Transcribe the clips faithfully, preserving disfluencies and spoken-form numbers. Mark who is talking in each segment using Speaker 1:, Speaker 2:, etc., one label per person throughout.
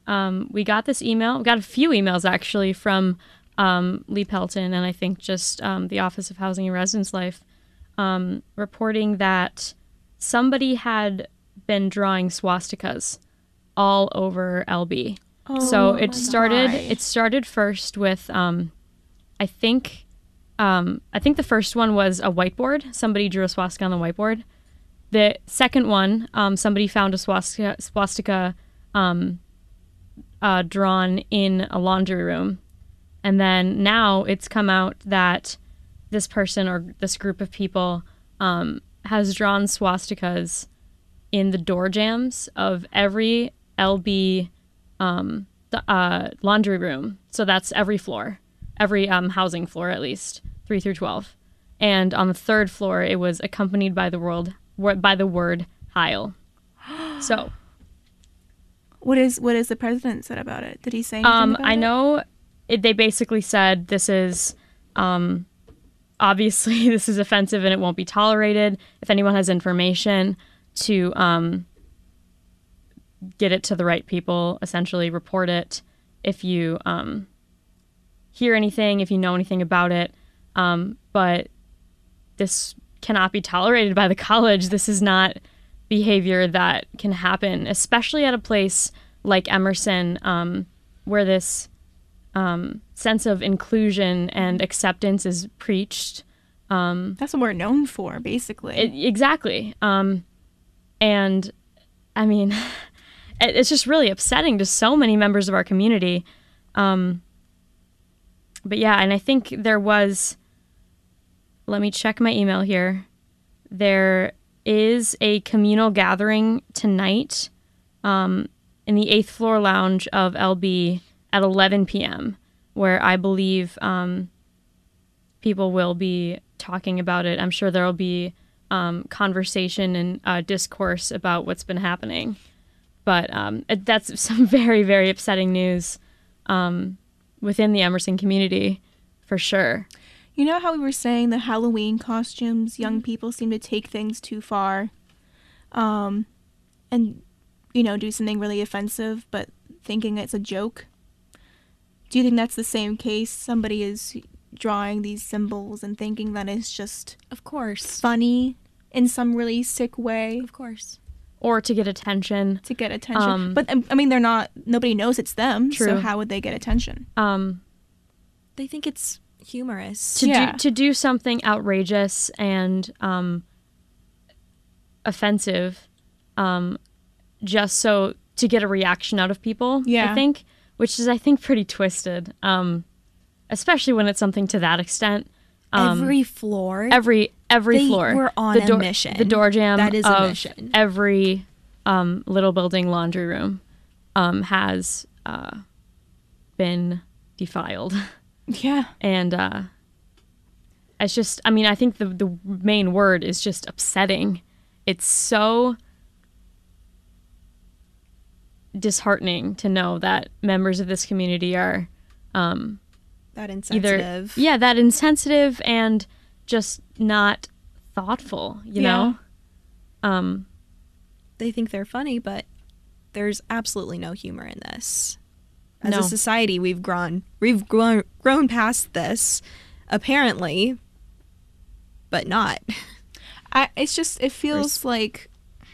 Speaker 1: um, we got this email. We got a few emails, actually, from um, Lee Pelton and I think just um, the Office of Housing and Residence Life um, reporting that somebody had been drawing swastikas all over L B.
Speaker 2: Oh,
Speaker 1: so it started.
Speaker 2: my.
Speaker 1: It started first with, um, I think, um, I think the first one was a whiteboard. Somebody drew a swastika on the whiteboard. The second one, um, somebody found a swastika, swastika um, uh, drawn in a laundry room, and then now it's come out that this person or this group of people um, has drawn swastikas in the door jambs of every L B um, the, uh, laundry room. So that's every floor, every um, housing floor at least, three through twelve. And on the third floor, it was accompanied by the word by the word Heil. So,
Speaker 2: what is what is the president said about it? Did he say anything
Speaker 1: um,
Speaker 2: about
Speaker 1: I
Speaker 2: it?
Speaker 1: know it, they basically said this is um, obviously this is offensive and it won't be tolerated. If anyone has information, to um, get it to the right people, essentially report it. If you um, hear anything, if you know anything about it, um, but this cannot be tolerated by the college. This is not behavior that can happen, especially at a place like Emerson, um, where this um, sense of inclusion and acceptance is preached. Um,
Speaker 2: That's what we're known for, basically.
Speaker 1: it, exactly. Um, and, I mean, it, it's just really upsetting to so many members of our community. Um, but yeah, and I think there was... Let me check my email here. There is a communal gathering tonight um, in the eighth floor lounge of L B at eleven p.m., where I believe um, people will be talking about it. I'm sure there will be um, conversation and uh, discourse about what's been happening. But um, it, that's some very, very upsetting news um, within the Emerson community, for sure.
Speaker 2: You know how we were saying the Halloween costumes, young people seem to take things too far um, and, you know, do something really offensive, but thinking it's a joke? Do you think that's the same case? Somebody is drawing these symbols and thinking that it's just
Speaker 3: Of course.
Speaker 2: funny in some really sick way
Speaker 3: Of course.
Speaker 1: Or to get attention.
Speaker 2: to get attention.
Speaker 1: Um,
Speaker 2: but, um, I mean, they're not, nobody knows it's them, so
Speaker 1: True.
Speaker 2: how would they get attention?
Speaker 1: Um,
Speaker 3: They think it's humorous.
Speaker 1: to
Speaker 2: Yeah.
Speaker 1: do to do something outrageous and um, offensive, um, just so to get a reaction out of people.
Speaker 2: Yeah.
Speaker 1: I think, which is I think pretty twisted, um, especially when it's something to that extent. Um,
Speaker 3: every floor.
Speaker 1: every every
Speaker 3: They
Speaker 1: floor.
Speaker 3: were on
Speaker 1: the
Speaker 3: a
Speaker 1: door,
Speaker 3: mission.
Speaker 1: The door jam
Speaker 3: That is a
Speaker 1: of
Speaker 3: mission.
Speaker 1: every um, little building laundry room um, has uh, been defiled.
Speaker 2: Yeah.
Speaker 1: And uh, it's just, I mean, I think the, the main word is just upsetting. It's so disheartening to know that members of this community are um,
Speaker 3: that
Speaker 1: either,
Speaker 3: insensitive.
Speaker 1: yeah, that insensitive and just not thoughtful, you
Speaker 2: Yeah.
Speaker 1: know? Um,
Speaker 3: They think they're funny, but there's absolutely no humor in this. As
Speaker 1: No.
Speaker 3: a society, we've grown we've grown grown past this, apparently, but not.
Speaker 2: I, it's just, it feels
Speaker 3: There's-
Speaker 2: like,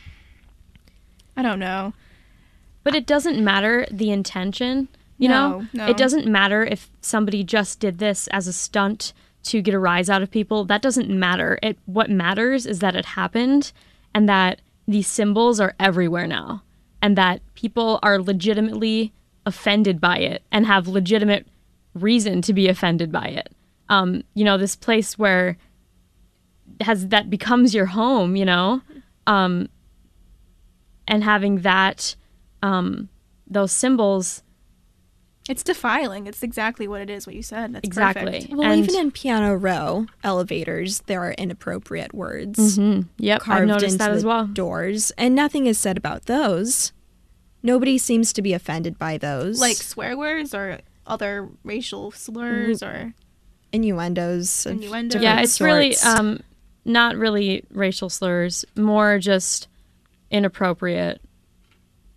Speaker 2: I don't know.
Speaker 1: But it doesn't matter the intention, you
Speaker 2: No,
Speaker 1: know?
Speaker 2: no.
Speaker 1: It doesn't matter if somebody just did this as a stunt to get a rise out of people. That doesn't matter. It what matters is that it happened and that these symbols are everywhere now and that people are legitimately offended by it and have legitimate reason to be offended by it. Um, you know, this place where has that becomes your home, you know? Um, and having that um, those symbols.
Speaker 2: It's defiling. It's exactly what it is, what you said. That's
Speaker 1: Exactly.
Speaker 2: perfect.
Speaker 3: Well,
Speaker 1: And-
Speaker 3: even in Piano Row elevators, there are inappropriate words
Speaker 1: Mhm. Yep, I've
Speaker 3: carved
Speaker 1: noticed
Speaker 3: into
Speaker 1: that
Speaker 3: the
Speaker 1: as well.
Speaker 3: doors, and nothing is said about those. Nobody seems to be offended by those.
Speaker 2: Like swear words or other racial slurs or...
Speaker 3: innuendos. of
Speaker 2: Innuendos.
Speaker 3: different
Speaker 1: Yeah, it's really
Speaker 3: sorts.
Speaker 1: um, not really racial slurs, more just inappropriate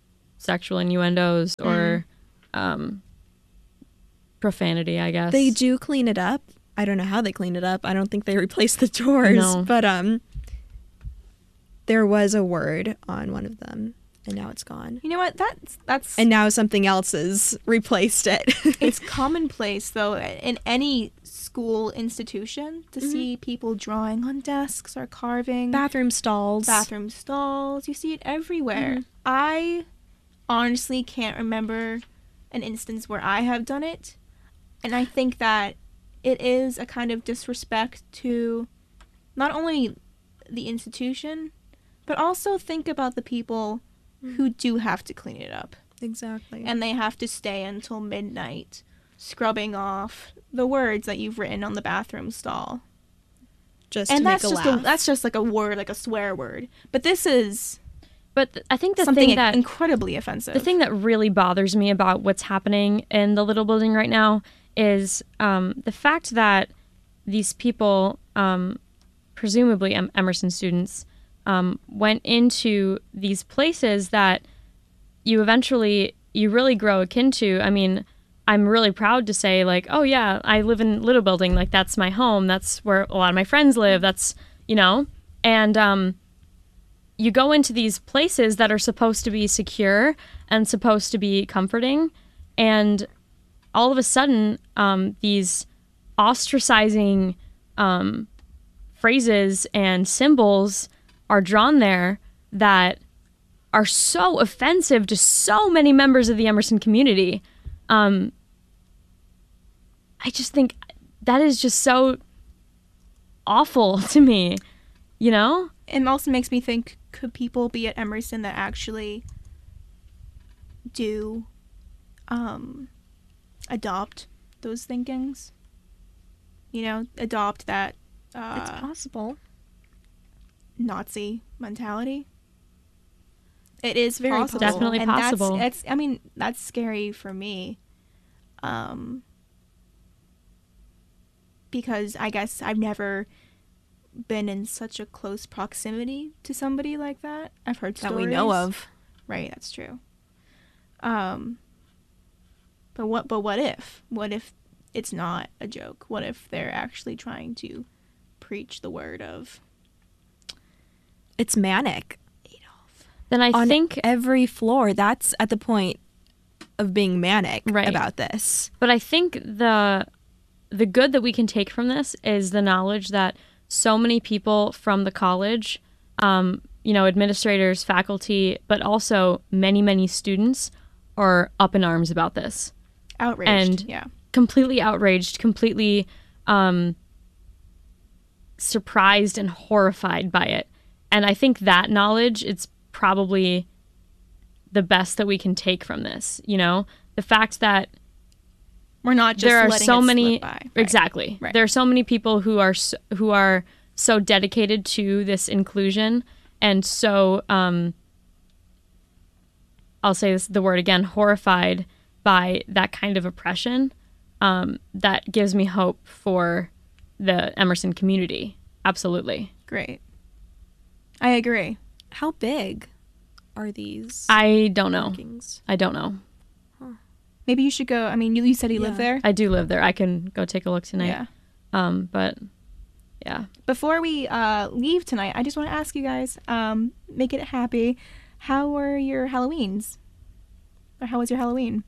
Speaker 1: sexual innuendos or um, profanity, I guess.
Speaker 3: They do clean it up. I don't know how they clean it up. I don't think they replaced the doors.
Speaker 1: No.
Speaker 3: But um, there was a word on one of them, and now it's gone.
Speaker 2: You know what? That's that's
Speaker 3: And now something else has replaced it.
Speaker 2: it's commonplace though in any school institution to
Speaker 3: Mm-hmm.
Speaker 2: see people drawing on desks or carving
Speaker 3: Bathroom stalls.
Speaker 2: bathroom stalls. You see it everywhere.
Speaker 3: Mm-hmm.
Speaker 2: I honestly can't remember an instance where I have done it, and I think that it is a kind of disrespect to not only the institution, but also think about the people who do have to clean it up.
Speaker 3: Exactly.
Speaker 2: And they have to stay until midnight scrubbing off the words that you've written on the bathroom stall.
Speaker 3: just
Speaker 2: And
Speaker 3: to
Speaker 2: that's
Speaker 3: make a
Speaker 2: just
Speaker 3: laugh.
Speaker 2: a, that's just like a word, like a swear word. But this is
Speaker 1: But th- I think the
Speaker 2: something
Speaker 1: thing that
Speaker 2: incredibly offensive.
Speaker 1: the thing that really bothers me about what's happening in the Little Building right now is um, the fact that these people, um, presumably em- Emerson students, um, went into these places that you eventually you really grow akin to. I mean, I'm really proud to say, like, oh yeah, I live in Little Building, like that's my home, that's where a lot of my friends live, that's, you know, and um, you go into these places that are supposed to be secure and supposed to be comforting, and all of a sudden, um, these ostracizing um, phrases and symbols are drawn there that are so offensive to so many members of the Emerson community. Um, I just think that is just so awful to me, you know?
Speaker 2: It also makes me think, could people be at Emerson that actually do um, adopt those thinkings? You know, adopt that
Speaker 3: It's
Speaker 2: uh,
Speaker 3: possible.
Speaker 2: Nazi mentality? It is
Speaker 3: Very
Speaker 2: possible.
Speaker 1: Definitely
Speaker 2: and
Speaker 1: possible.
Speaker 2: That's, it's, I mean, that's scary for me. Um, because I guess I've never been in such a close proximity to somebody like that. I've heard
Speaker 3: That
Speaker 2: stories
Speaker 3: we know of.
Speaker 2: Right, that's true. Um, but what? But what if? What if it's not a joke? What if they're actually trying to preach the word of
Speaker 3: It's manic.
Speaker 1: Then I
Speaker 3: On
Speaker 1: think,
Speaker 3: every floor. That's at the point of being manic
Speaker 1: Right.
Speaker 3: about this.
Speaker 1: but I think the the good that we can take from this is the knowledge that so many people from the college, um, you know, administrators, faculty, but also many, many students are up in arms about this.
Speaker 2: outraged?
Speaker 1: And
Speaker 2: yeah,
Speaker 1: completely outraged, completely um, surprised and horrified by it. And I think that knowledge, it's probably the best that we can take from this. You know, the fact that
Speaker 2: we're not just
Speaker 1: there are
Speaker 2: letting
Speaker 1: so
Speaker 2: it slip
Speaker 1: many
Speaker 2: by. Right.
Speaker 1: exactly.
Speaker 2: Right.
Speaker 1: There are so many people who are so, who are so dedicated to this inclusion and so um, I'll say this, the word again, horrified by that kind of oppression. Um, that gives me hope for the Emerson community. Absolutely.
Speaker 2: Great. I agree.
Speaker 3: How big are these
Speaker 1: I don't know.
Speaker 3: markings?
Speaker 1: I don't know.
Speaker 2: Maybe you should go. I mean, you, you said you live
Speaker 3: Yeah.
Speaker 2: there.
Speaker 1: I do live there. I can go take a look tonight.
Speaker 2: Yeah.
Speaker 1: Um, but yeah.
Speaker 2: Before we uh, leave tonight, I just want to ask you guys, um, make it happy. How were your Halloweens? Or how was your Halloween?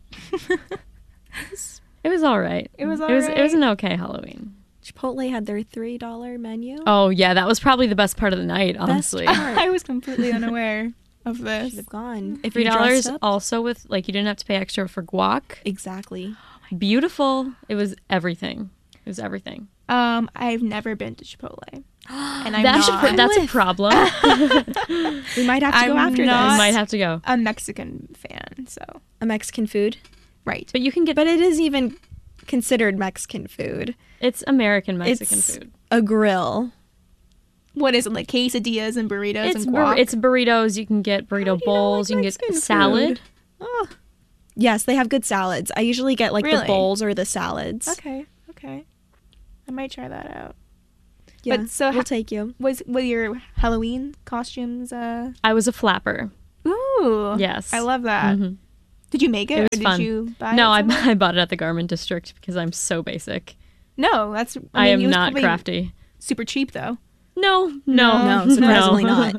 Speaker 1: It was all right.
Speaker 2: It was
Speaker 1: It was, it was
Speaker 2: alright?
Speaker 1: an okay Halloween.
Speaker 3: Chipotle had their three dollar menu.
Speaker 1: Oh yeah, that was probably the best part of the night, honestly.
Speaker 3: part.
Speaker 2: I was completely unaware of
Speaker 3: Should
Speaker 2: this.
Speaker 3: have gone. If
Speaker 1: Three
Speaker 3: you
Speaker 1: dollars
Speaker 3: dressed up.
Speaker 1: also with like you didn't have to pay extra for guac.
Speaker 3: Exactly.
Speaker 1: Beautiful. It was everything. It was everything.
Speaker 2: Um, I've never been to Chipotle, and I'm
Speaker 1: That
Speaker 2: not
Speaker 1: should, that's a problem.
Speaker 3: We might have to go
Speaker 2: I'm
Speaker 3: after
Speaker 2: not-
Speaker 1: I
Speaker 3: this.
Speaker 1: might have to go.
Speaker 2: a Mexican fan. So
Speaker 3: A Mexican food.
Speaker 2: right.
Speaker 1: But you can get
Speaker 3: But it is even considered Mexican food.
Speaker 1: it's American Mexican
Speaker 3: It's
Speaker 1: food.
Speaker 3: a grill.
Speaker 2: What is it, like quesadillas and burritos
Speaker 1: It's
Speaker 2: and
Speaker 1: bur-
Speaker 2: guac?
Speaker 1: it's burritos, you can get burrito
Speaker 3: do you not
Speaker 1: bowls,
Speaker 3: like
Speaker 1: you can
Speaker 3: Mexican
Speaker 1: get salad.
Speaker 3: food? Oh. Yes, they have good salads. I usually get like the
Speaker 2: Really?
Speaker 3: bowls or the salads.
Speaker 2: Okay, okay. I might try that out.
Speaker 3: Yeah,
Speaker 2: But so
Speaker 3: we'll
Speaker 2: ha-
Speaker 3: take you.
Speaker 2: Was were your Halloween costumes? Uh,
Speaker 1: I was a flapper.
Speaker 2: ooh, Ooh.
Speaker 1: Yes.
Speaker 2: I love that.
Speaker 1: Mhm.
Speaker 2: Did you make it,
Speaker 1: It
Speaker 2: or
Speaker 1: was
Speaker 2: did
Speaker 1: fun.
Speaker 2: you buy
Speaker 1: No,
Speaker 2: it
Speaker 1: I,
Speaker 2: somewhere?
Speaker 1: I bought it at the Garment District because I'm so basic.
Speaker 2: No, that's. I,
Speaker 1: I,
Speaker 2: mean,
Speaker 1: am
Speaker 2: it was
Speaker 1: not
Speaker 2: probably
Speaker 1: crafty.
Speaker 2: Super cheap though.
Speaker 1: No, no,
Speaker 3: No, surprisingly not.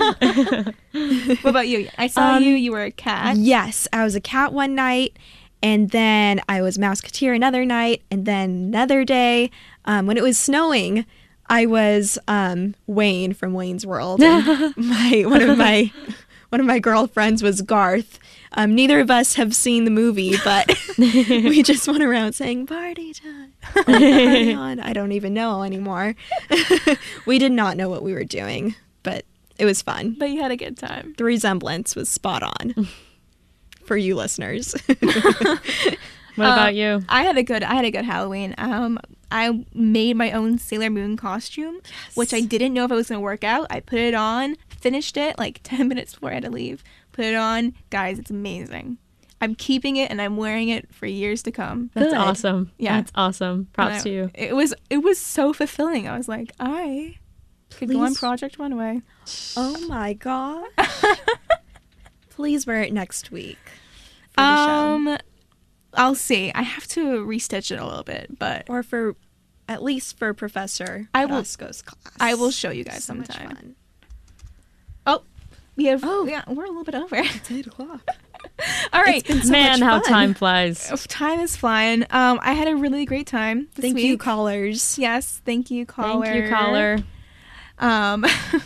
Speaker 2: What about you? I saw
Speaker 3: Um,
Speaker 2: you. You were a cat.
Speaker 3: Yes, I was a cat one night, and then I was Mouseketeer another night, and then another day, um, when it was snowing, I was um, Wayne from Wayne's World. And my one of my one of my girlfriends was Garth. Um, neither of us have seen the movie, but we just went around saying "party time, party on." I don't even know anymore. We did not know what we were doing, but it was fun.
Speaker 2: But you had a good time.
Speaker 3: The resemblance was spot on for you listeners.
Speaker 1: What
Speaker 2: Uh,
Speaker 1: about you?
Speaker 2: I had a good. I had a good Halloween. Um, I made my own Sailor Moon costume, which I didn't know if it was gonna work out. I put it on, finished it like ten minutes before I had to leave. Put it on, guys. It's amazing. I'm keeping it and I'm wearing it for years to come.
Speaker 1: That's
Speaker 3: Good.
Speaker 1: awesome.
Speaker 2: Yeah.
Speaker 1: That's awesome. Props
Speaker 2: And I-
Speaker 1: to you.
Speaker 2: It was it was so fulfilling. I was like, I could go on
Speaker 3: Please.
Speaker 2: Project Runway.
Speaker 3: Oh my god. Please wear it next week for the show.
Speaker 2: Um, I'll see. I have to restitch it a little bit, but
Speaker 3: Or for, at least for Professor
Speaker 2: I will-
Speaker 3: Roscoe's class.
Speaker 2: I will show you guys
Speaker 3: So much
Speaker 2: sometime.
Speaker 3: fun.
Speaker 2: Oh, we have.
Speaker 3: Oh.
Speaker 2: Yeah, we're a little bit over.
Speaker 3: It's eight o'clock.
Speaker 2: All right.
Speaker 3: been so
Speaker 1: Man,
Speaker 3: much
Speaker 1: how
Speaker 3: fun.
Speaker 1: time flies.
Speaker 2: Time is flying. Um, I had a really great time this
Speaker 3: Thank
Speaker 2: week.
Speaker 3: you, callers.
Speaker 2: Yes, thank you, caller.
Speaker 1: Thank you, caller.
Speaker 2: Um,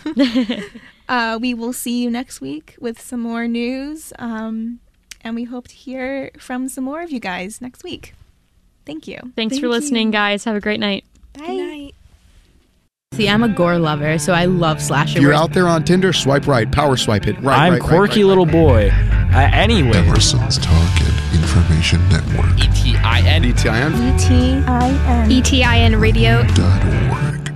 Speaker 2: uh, we will see you next week with some more news. Um, and we hope to hear from some more of you guys next week. Thanks you.
Speaker 1: Thanks
Speaker 3: Thank
Speaker 1: for listening,
Speaker 3: you.
Speaker 1: guys. Have a great night.
Speaker 2: Bye.
Speaker 3: Good night.
Speaker 4: See, I'm a gore lover, so I love slasher.
Speaker 5: If you're
Speaker 4: movies.
Speaker 5: out there on Tinder, swipe right, power swipe it. Right,
Speaker 6: I'm
Speaker 5: right, right,
Speaker 6: quirky
Speaker 5: right,
Speaker 6: little
Speaker 5: right.
Speaker 6: boy. Uh, anyway,
Speaker 7: Emerson's Talk and Information Network
Speaker 8: E T I N.
Speaker 5: E T I N.
Speaker 2: E T I N.
Speaker 9: E T I N Radio.
Speaker 7: dot org.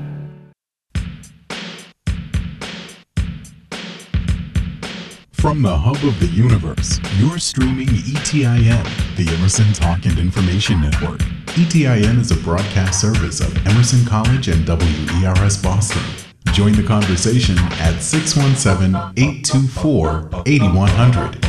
Speaker 7: From the hub of the universe, you're streaming E T I N, the Emerson Talk and Information Network. E T I N is a broadcast service of Emerson College and W E R S Boston. Join the conversation at six one seven, eight two four, eight one zero zero.